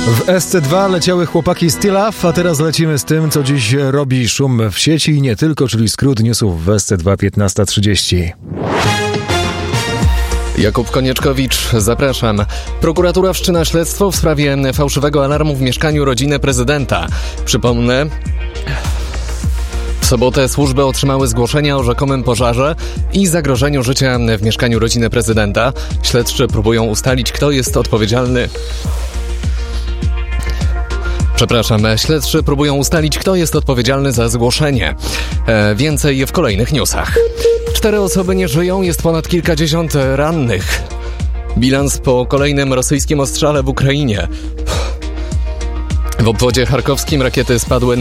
W SC2 leciały chłopaki z Tilaf, a teraz lecimy z tym, co dziś robi szum w sieci i nie tylko, czyli skrót newsów w SC2 15:30. Jakub Konieczkowicz, zapraszam. Prokuratura wszczyna śledztwo w sprawie fałszywego alarmu w mieszkaniu rodziny prezydenta. Przypomnę, w sobotę służby otrzymały zgłoszenia o rzekomym pożarze i zagrożeniu życia w mieszkaniu rodziny prezydenta. Śledczy próbują ustalić, kto jest odpowiedzialny. Śledczy próbują ustalić, kto jest odpowiedzialny za zgłoszenie. Więcej w kolejnych newsach. 4 osoby nie żyją, jest ponad kilkadziesiąt rannych. Bilans po kolejnym rosyjskim ostrzale w Ukrainie. W obwodzie charkowskim rakiety spadły